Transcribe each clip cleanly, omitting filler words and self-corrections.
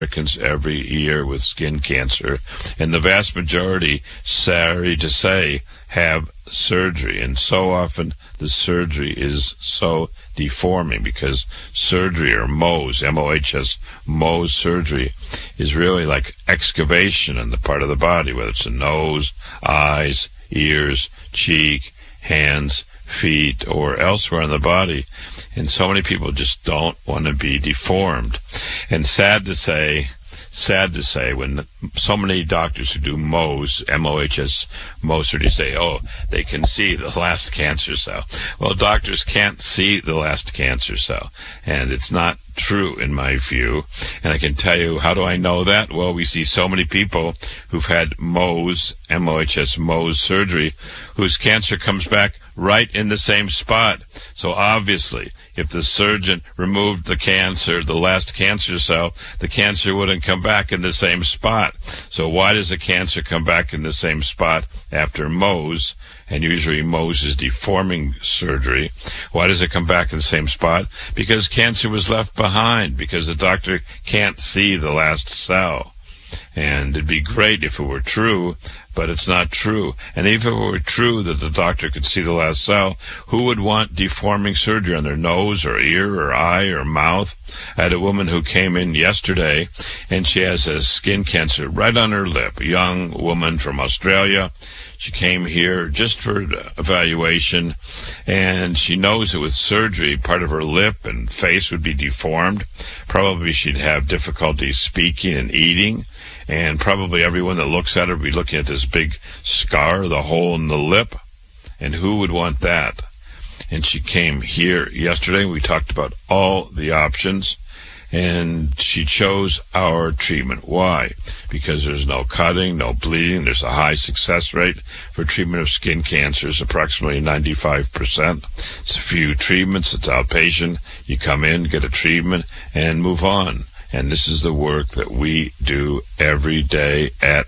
Americans every year with skin cancer, and the vast majority, sorry to say, have surgery, and so often the surgery is so deforming because surgery, or Mohs, M-O-H-S, Mohs surgery, is really like excavation in the part of the body, whether it's the nose, eyes, ears, cheek, hands, feet, or elsewhere in the body. And so many people just don't want to be deformed. And sad to say, when so many doctors who do Mohs, M-O-H-S, Mohs surgery say, oh, they can see the last cancer cell. Well, doctors can't see the last cancer cell. And it's not true in my view. And I can tell you, how do I know that? Well, we see so many people who've had Mohs, M-O-H-S, Mohs surgery, whose cancer comes back right in the same spot. So obviously, if the surgeon removed the cancer, the last cancer cell, the cancer wouldn't come back in the same spot. So why does the cancer come back in the same spot after Mohs? And usually Mohs is deforming surgery. Why does it come back in the same spot? Because cancer was left behind, because the doctor can't see the last cell. And it'd be great if it were true, but it's not true. And if it were true that the doctor could see the last cell, who would want deforming surgery on their nose or ear or eye or mouth? I had a woman who came in yesterday, and she has a skin cancer right on her lip, a young woman from Australia. She came here just for evaluation, and she knows that with surgery, part of her lip and face would be deformed. Probably she'd have difficulty speaking and eating, and probably everyone that looks at her would be looking at this big scar, the hole in the lip, and who would want that? And she came here yesterday. We talked about all the options, and she chose our treatment. Why? Because there's no cutting, no bleeding. There's a high success rate for treatment of skin cancers, approximately 95%. It's a few treatments. It's outpatient. You come in, get a treatment, and move on. And this is the work that we do every day at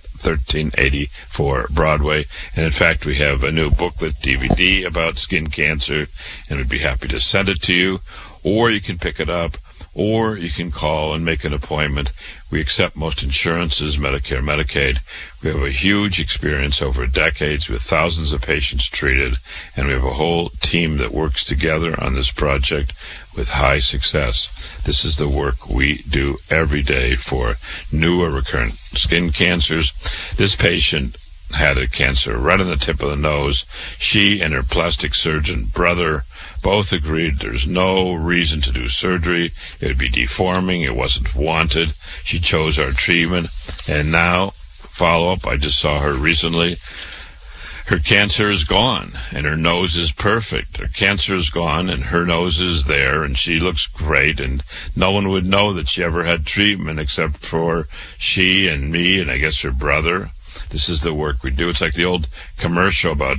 1384 Broadway. And in fact, we have a new booklet, DVD, about skin cancer, and we'd be happy to send it to you. Or you can pick it up, or you can call and make an appointment. We accept most insurances, Medicare, Medicaid. We have a huge experience over decades with thousands of patients treated, and we have a whole team that works together on this project with high success. This is the work we do every day for new or recurrent skin cancers. This patient had a cancer right on the tip of the nose. She and her plastic surgeon brother both agreed there's no reason to do surgery. It would be deforming. It wasn't wanted. She chose our treatment. And now, follow-up, I just saw her recently. Her cancer is gone, and her nose is perfect. Her cancer is gone, and her nose is there, and she looks great, and no one would know that she ever had treatment except for she and me and I guess her brother. This is the work we do. It's like the old commercial about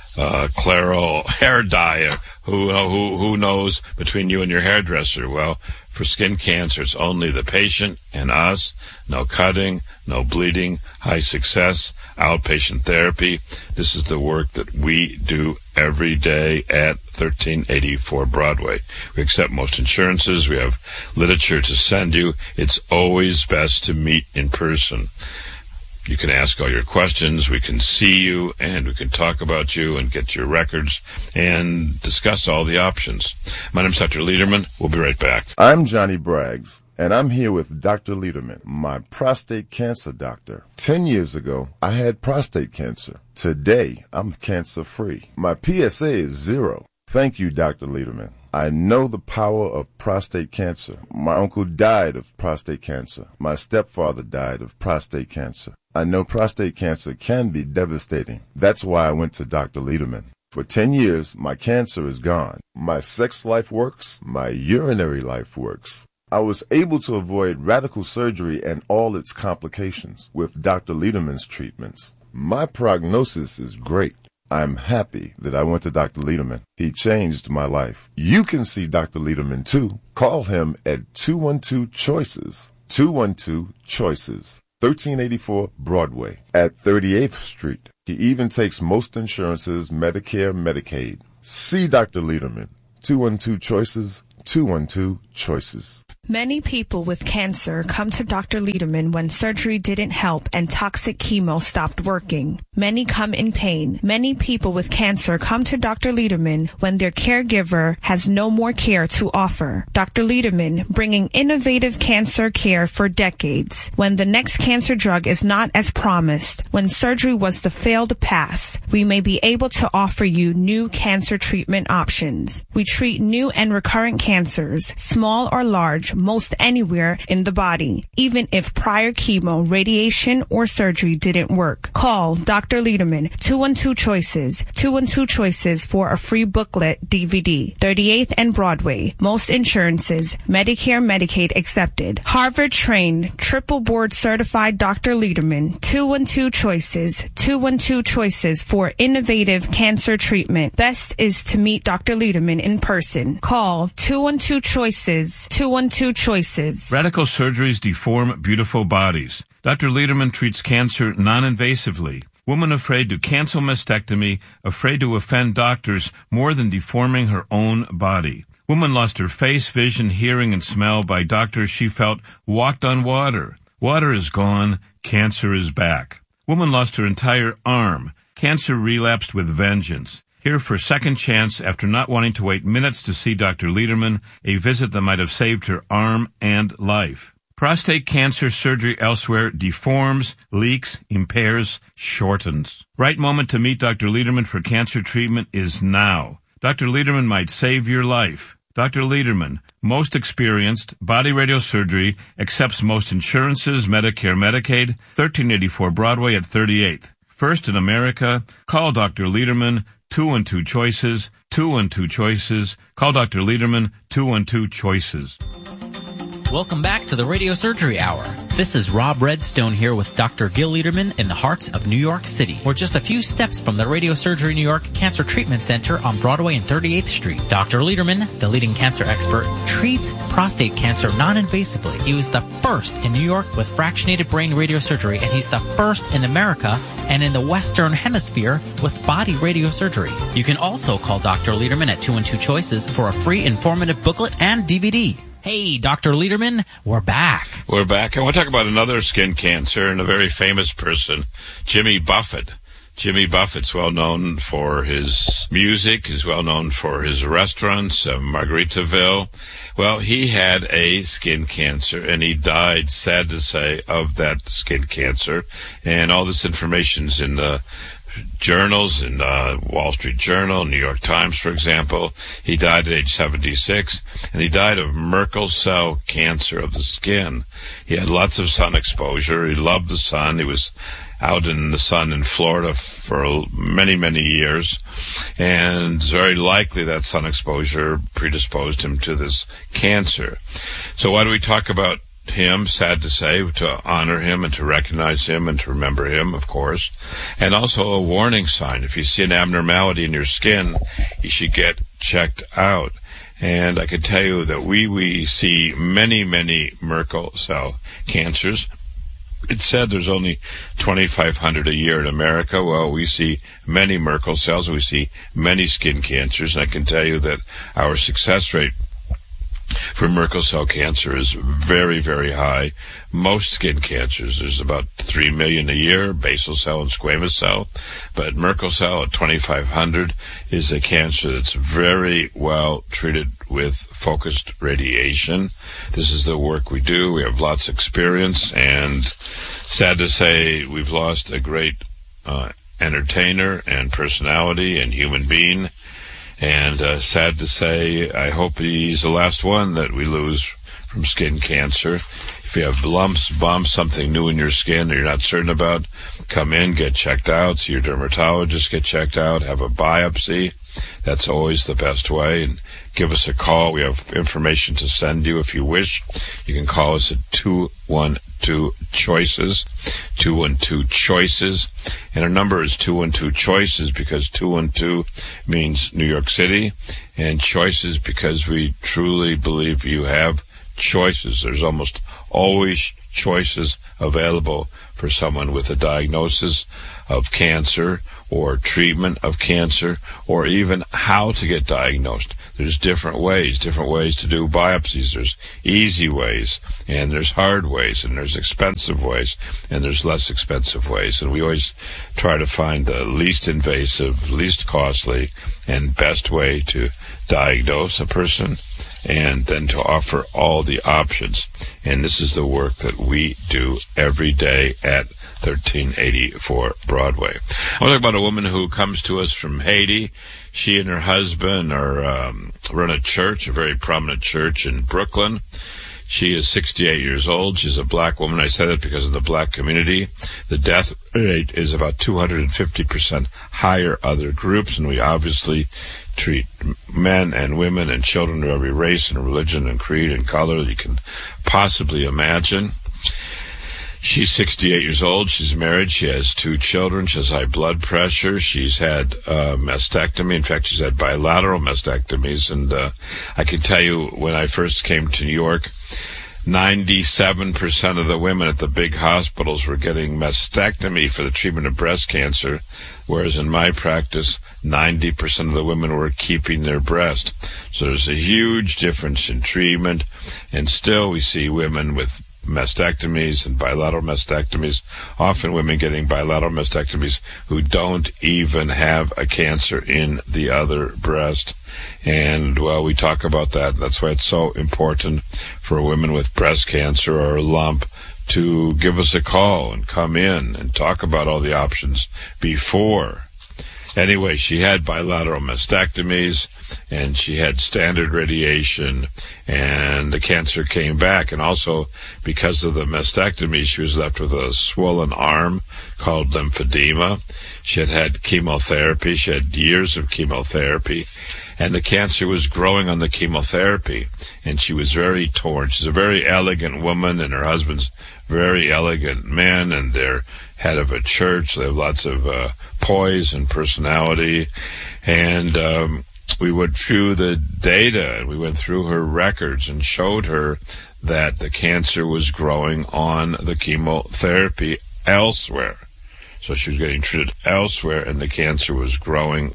Clairol hair dye. Who knows between you and your hairdresser? Well, for skin cancer, it's only the patient and us. No cutting, no bleeding, high success, outpatient therapy. This is the work that we do every day at 1384 Broadway. We accept most insurances. We have literature to send you. It's always best to meet in person. You can ask all your questions, we can see you, and we can talk about you and get your records and discuss all the options. My name's Dr. Lederman. We'll be right back. I'm Johnny Braggs, and I'm here with Dr. Lederman, my prostate cancer doctor. 10 years ago, I had prostate cancer. Today, I'm cancer-free. My PSA is 0. Thank you, Dr. Lederman. I know the power of prostate cancer. My uncle died of prostate cancer. My stepfather died of prostate cancer. I know prostate cancer can be devastating. That's why I went to Dr. Lederman. For 10 years, my cancer is gone. My sex life works. My urinary life works. I was able to avoid radical surgery and all its complications with Dr. Lederman's treatments. My prognosis is great. I'm happy that I went to Dr. Lederman. He changed my life. You can see Dr. Lederman too. Call him at 212-CHOICES. 212-CHOICES. 1384 Broadway at 38th Street. He even takes most insurances, Medicare, Medicaid. See Dr. Lederman. 212-CHOICES. 212-CHOICES. Many people with cancer come to Dr. Lederman when surgery didn't help and toxic chemo stopped working. Many come in pain. Many people with cancer come to Dr. Lederman when their caregiver has no more care to offer. Dr. Lederman, bringing innovative cancer care for decades. When the next cancer drug is not as promised, when surgery was the failed pass, we may be able to offer you new cancer treatment options. We treat new and recurrent cancers, small or large, most anywhere in the body, even if prior chemo, radiation, or surgery didn't work. Call Dr. Lederman, 212-CHOICES, 212-CHOICES for a free booklet DVD, 38th and Broadway. Most insurances, Medicare, Medicaid accepted. Harvard-trained, triple board certified Dr. Lederman, 212-CHOICES, 212-CHOICES for innovative cancer treatment. Best is to meet Dr. Lederman in person. Call 212-CHOICES, 212-CHOICES. Radical surgeries deform beautiful bodies. Dr. Lederman treats cancer non-invasively. Woman afraid to cancel mastectomy, afraid to offend doctors more than deforming her own body. Woman lost her face, vision, hearing, and smell by doctors she felt walked on water. Water is gone. Cancer is back. Woman lost her entire arm. Cancer relapsed with vengeance. Here for second chance after not wanting to wait minutes to see Dr. Lederman, a visit that might have saved her arm and life. Prostate cancer surgery elsewhere deforms, leaks, impairs, shortens. Right moment to meet Dr. Lederman for cancer treatment is now. Dr. Lederman might save your life. Dr. Lederman, most experienced, body radiosurgery, accepts most insurances, Medicare, Medicaid, 1384 Broadway at 38th. First in America, call Dr. Lederman, 212-CHOICES, 212-CHOICES. Call Dr. Lederman, 212-CHOICES. Welcome back to the Radio Surgery Hour. This is Rob Redstone here with Dr. Gil Lederman in the heart of New York City. We're just a few steps from the Radio Surgery New York Cancer Treatment Center on Broadway and 38th Street. Dr. Lederman, the leading cancer expert, treats prostate cancer non-invasively. He was the first in New York with fractionated brain radiosurgery, and he's the first in America and in the Western Hemisphere with body radiosurgery. You can also call Dr. Lederman at 212-CHOICES for a free informative booklet and DVD. Hey, Dr. Lederman, we're back. We're back. I want to talk about another skin cancer and a very famous person, Jimmy Buffett. Jimmy Buffett's well known for his music. He's well known for his restaurants, Margaritaville. Well, he had a skin cancer, and he died, sad to say, of that skin cancer. And all this information's in the journals, in Wall Street Journal, New York Times, for example. He died at age 76, and he died of Merkel cell cancer of the skin. He had lots of sun exposure. He loved the sun. He was out in the sun in Florida for many, many years, and it's very likely that sun exposure predisposed him to this cancer. So why do we talk about him, sad to say, to honor him and to recognize him and to remember him, of course, and also a warning sign. If you see an abnormality in your skin, you should get checked out. And I can tell you that we see many, many Merkel cell cancers. It's said there's only 2,500 a year in America. Well, we see many Merkel cells. We see many skin cancers. And I can tell you that our success rate for Merkel cell cancer is very, very high. Most skin cancers, there's about 3 million a year, basal cell and squamous cell. But Merkel cell at 2,500 is a cancer that's very well treated with focused radiation. This is the work we do. We have lots of experience, and sad to say, we've lost a great entertainer and personality and human being. And sad to say, I hope he's the last one that we lose from skin cancer. If you have lumps, bumps, something new in your skin that you're not certain about, come in, get checked out, see your dermatologist, get checked out, have a biopsy. That's always the best way. And give us a call. We have information to send you if you wish. You can call us at 212-CHOICES, 212-CHOICES. And our number is 212-CHOICES because 212 means New York City, and choices because we truly believe you have choices. There's almost always choices available for someone with a diagnosis of cancer or treatment of cancer, or even how to get diagnosed. There's different ways to do biopsies. There's easy ways, and there's hard ways, and there's expensive ways, and there's less expensive ways. And we always try to find the least invasive, least costly, and best way to diagnose a person, and then to offer all the options. And this is the work that we do every day at 1384 Broadway. I want to talk about a woman who comes to us from Haiti. She and her husband run a church, a very prominent church in Brooklyn. She is 68 years old. She's a black woman. I say that because in the black community, the death rate is about 250% higher other groups, and we obviously treat men and women and children of every race and religion and creed and color that you can possibly imagine. She's 68 years old. She's married. She has 2 children. She has high blood pressure. She's had mastectomy. In fact, she's had bilateral mastectomies. And I can tell you, when I first came to New York, 97% of the women at the big hospitals were getting mastectomy for the treatment of breast cancer, whereas in my practice, 90% of the women were keeping their breast. So there's a huge difference in treatment, and still we see women with mastectomies and bilateral mastectomies, often women getting bilateral mastectomies who don't even have a cancer in the other breast. And, well, we talk about that. That's why it's so important for women with breast cancer or a lump to give us a call and come in and talk about all the options before. Anyway, she had bilateral mastectomies, and she had standard radiation, and the cancer came back. And also, because of the mastectomy, she was left with a swollen arm called lymphedema. She had had chemotherapy. She had years of chemotherapy, and the cancer was growing on the chemotherapy, and she was very torn. She's a very elegant woman, and her husband's very elegant man, and they're head of a church. They have lots of poise and personality, and we went through the data, and we went through her records and showed her that the cancer was growing on the chemotherapy elsewhere. So she was getting treated elsewhere, and the cancer was growing,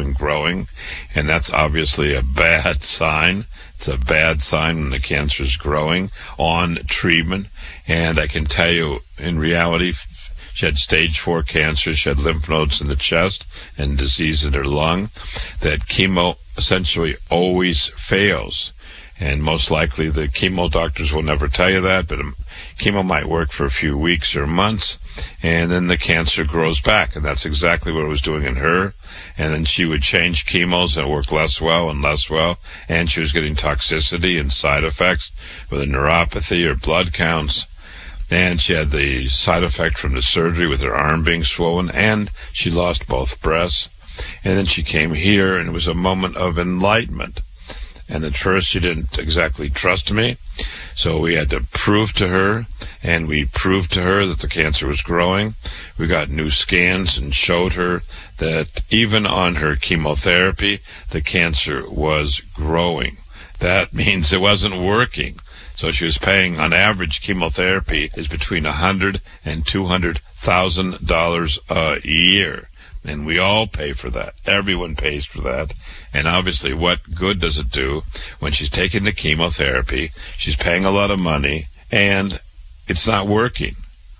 and that's obviously a bad sign. It's a bad sign when the cancer is growing on treatment, and I can tell you, in reality, she had stage 4 cancer. She had lymph nodes in the chest and disease in her lung. That chemo essentially always fails. And most likely the chemo doctors will never tell you that, but chemo might work for a few weeks or months, and then the cancer grows back. And that's exactly what it was doing in her. And then she would change chemos and it worked less well, and she was getting toxicity and side effects with a neuropathy or blood counts. And she had the side effect from the surgery with her arm being swollen, and she lost both breasts. And then she came here, and it was a moment of enlightenment. And at first she didn't exactly trust me, so we had to prove to her, and we proved to her that the cancer was growing. We got new scans and showed her that even on her chemotherapy, the cancer was growing. That means it wasn't working. So she was paying, on average, chemotherapy is between $100,000 and $200,000 a year. And we all pay for that. Everyone pays for that. And obviously, what good does it do when she's taking the chemotherapy, she's paying a lot of money, and it's not working?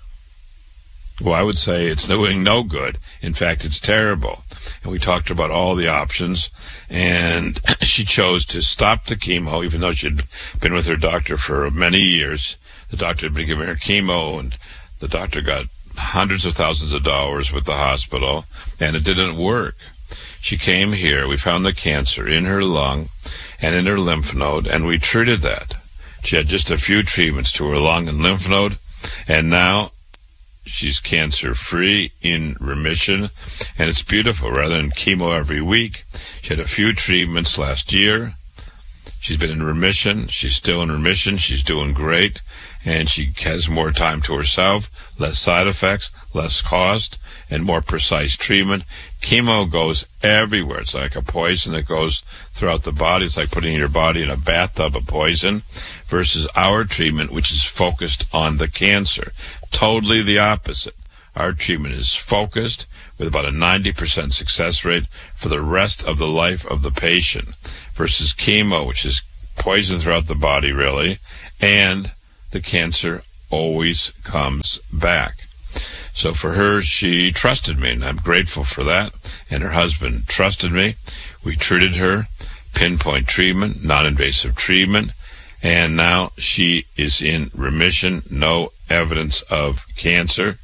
Well, I would say it's doing no good. In fact, it's terrible. And we talked about all the options, and she chose to stop the chemo, even though she'd been with her doctor for many years. The doctor had been giving her chemo, and the doctor got hundreds of thousands of dollars with the hospital, and it didn't work. She came here. We found the cancer in her lung and in her lymph node, and we treated that. She had just a few treatments to her lung and lymph node, and now she's cancer-free, in remission, and it's beautiful. Rather than chemo every week, she had a few treatments last year. She's been in remission. She's still in remission. She's doing great, and she has more time to herself, less side effects, less cost, and more precise treatment. Chemo goes everywhere. It's like a poison that goes throughout the body. It's like putting your body in a bathtub of poison, versus our treatment, which is focused on the cancer. Totally the opposite. Our treatment is focused with about a 90% success rate for the rest of the life of the patient versus chemo, which is poison throughout the body, really, and the cancer always comes back. So for her, she trusted me, and I'm grateful for that. And her husband trusted me. We treated her, pinpoint treatment, non-invasive treatment, and now she is in remission, no evidence of cancer.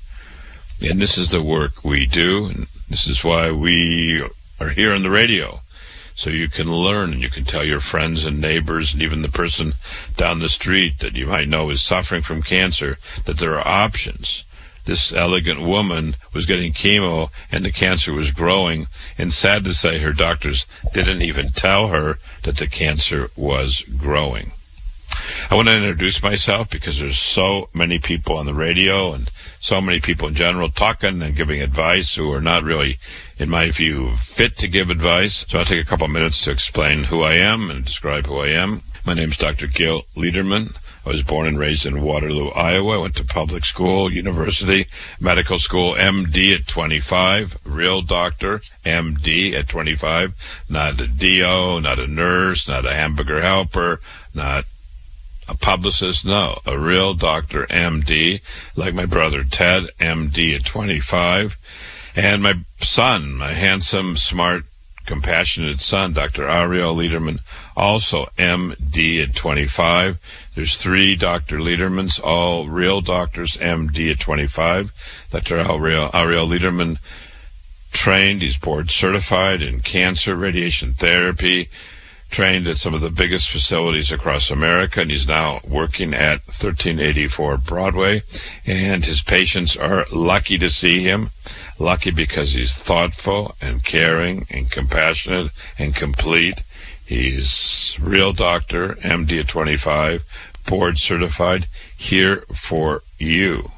And this is the work we do, and this is why we are here on the radio. So you can learn, and you can tell your friends and neighbors and even the person down the street that you might know is suffering from cancer that there are options. This elegant woman was getting chemo and the cancer was growing, and sad to say her doctors didn't even tell her that the cancer was growing. I want to introduce myself because there's so many people on the radio and so many people in general talking and giving advice who are not really, in my view, fit to give advice. So I'll take a couple minutes to explain who I am and describe who I am. My name is Dr. Gil Lederman. I was born and raised in Waterloo, Iowa. I went to public school, university, medical school, MD at 25, real doctor, MD at 25, not a DO, not a nurse, not a hamburger helper, not a publicist, no, a real doctor, MD, like my brother Ted, MD at 25, and my son, my handsome, smart, compassionate son, Dr. Ariel Lederman, also MD at 25. There's 3 Dr. Ledermans, all real doctors, MD at 25. Dr. Ariel Lederman trained, he's board certified in cancer, radiation therapy, trained at some of the biggest facilities across America, and he's now working at 1384 Broadway, and his patients are lucky to see him, lucky because he's thoughtful and caring and compassionate and complete. He's real doctor, MD at 25, board certified, here for you.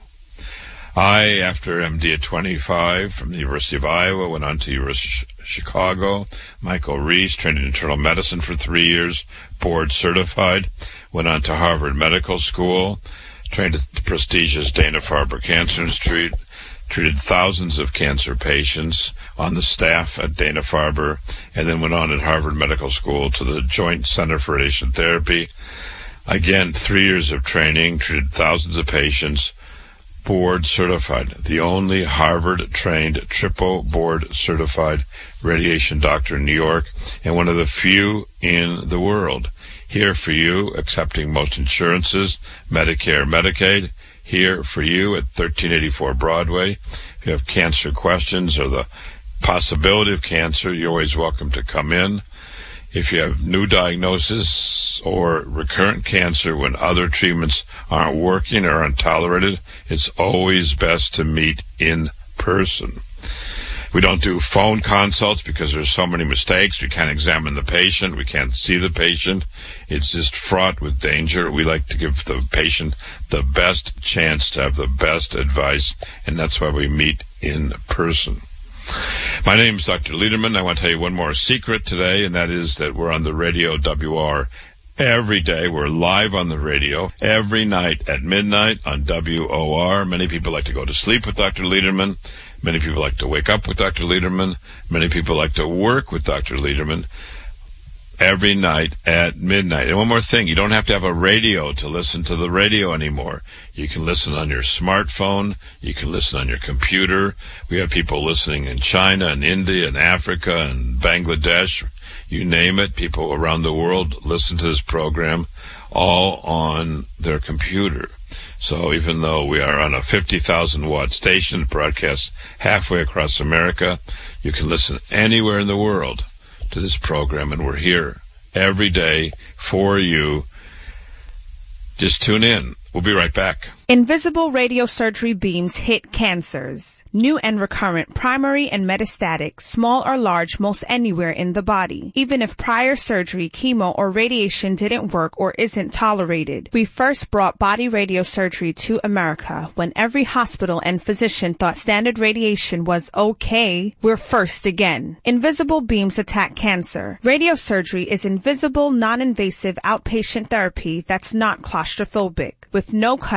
I, after MD at 25 from the University of Iowa, went on to the University of Chicago. Michael Reese, trained in internal medicine for 3 years, board certified. Went on to Harvard Medical School, trained at the prestigious Dana-Farber Cancer Institute, treated thousands of cancer patients on the staff at Dana-Farber, and then went on at Harvard Medical School to the Joint Center for Radiation Therapy. Again, 3 years of training, treated thousands of patients, board certified, the only Harvard-trained triple board certified radiation doctor in New York, and one of the few in the world. Here for you, accepting most insurances, Medicare, Medicaid. Here for you at 1384 Broadway. If you have cancer questions or the possibility of cancer, you're always welcome to come in. If you have new diagnosis or recurrent cancer when other treatments aren't working or aren't tolerated, it's always best to meet in person. We don't do phone consults because there's so many mistakes. We can't examine the patient. We can't see the patient. It's just fraught with danger. We like to give the patient the best chance to have the best advice, and that's why we meet in person. My name is Dr. Lederman. I want to tell you one more secret today, and that is that we're on the radio WR every day. We're live on the radio every night at midnight on WOR. Many people like to go to sleep with Dr. Lederman. Many people like to wake up with Dr. Lederman. Many people like to work with Dr. Lederman every night at midnight. And one more thing, you don't have to have a radio to listen to the radio anymore. You can listen on your smartphone. You can listen on your computer. We have people listening in China and India and Africa and Bangladesh. You name it. People around the world listen to this program all on their computer. So even though we are on a 50,000 watt station that broadcasts halfway across America, you can listen anywhere in the world to this program, and we're here every day for you. Just tune in. We'll be right back. Invisible radiosurgery beams hit cancers. New and recurrent, primary and metastatic, small or large, most anywhere in the body. Even if prior surgery, chemo, or radiation didn't work or isn't tolerated. We first brought body radiosurgery to America when every hospital and physician thought standard radiation was okay. We're first again. Invisible beams attack cancer. Radiosurgery is invisible, non-invasive outpatient therapy that's not claustrophobic. With no cutting,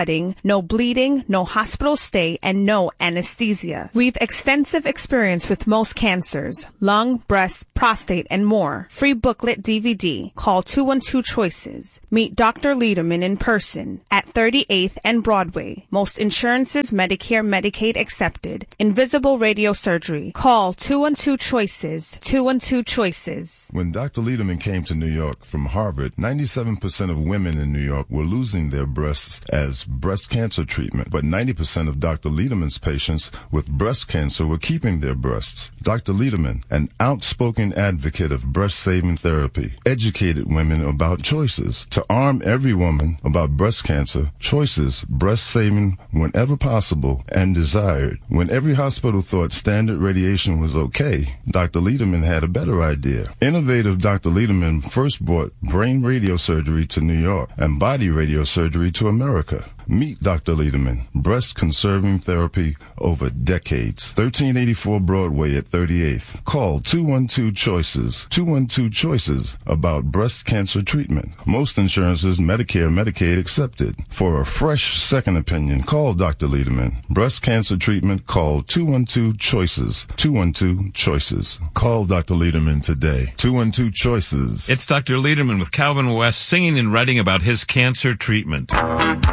no bleeding, no hospital stay, and no anesthesia. We've extensive experience with most cancers, lung, breast, prostate, and more. Free booklet DVD. Call 212-CHOICES. Meet Dr. Lederman in person at 38th and Broadway. Most insurances, Medicare, Medicaid accepted. Invisible radiosurgery. Call 212-CHOICES. 212-CHOICES. When Dr. Lederman came to New York from Harvard, 97% of women in New York were losing their breasts as breast cancer treatment, but 90% of Dr. Lederman's patients with breast cancer were keeping their breasts. Dr. Lederman, an outspoken advocate of breast-saving therapy, educated women about Choices. To arm every woman about breast cancer, Choices, breast-saving whenever possible and desired. When every hospital thought standard radiation was okay, Dr. Lederman had a better idea. Innovative Dr. Lederman first brought brain radiosurgery to New York and body radiosurgery to America. Meet Dr. Lederman, breast-conserving therapy over decades. 1384 Broadway at 38th. Call 212-CHOICES. 212-CHOICES about breast cancer treatment. Most insurances, Medicare, Medicaid accepted. For a fresh second opinion, call Dr. Lederman. Breast cancer treatment, call 212-CHOICES. 212-CHOICES. Call Dr. Lederman today. 212-CHOICES. It's Dr. Lederman with Calvin West singing and writing about his cancer treatment.